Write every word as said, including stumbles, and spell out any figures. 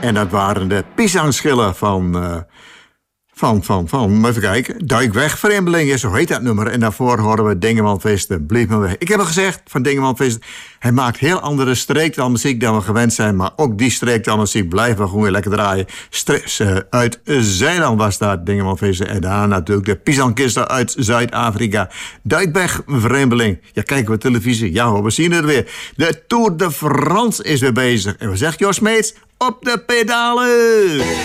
En dat waren de pisangschillen van... Uh, Van, van, van, even kijken. Duik weg, vreemdelingen, zo heet dat nummer. En daarvoor horen we Dingeman Feesten, Blijf maar weg. Ik heb al gezegd van Dingeman Feesten, hij maakt heel andere streekdalmuziek dan we gewend zijn. Maar ook die streekdalmuziek blijven we gewoon weer lekker draaien. Stress uh, uit Zeeland was dat, Dingeman Feesten. En daarna natuurlijk de Pisangkisten uit Zuid-Afrika. Duik weg, vreemdeling. Ja, kijken we televisie. Ja, we zien het weer. De Tour de France is weer bezig. En wat zegt Jos Smeets? Op de pedalen!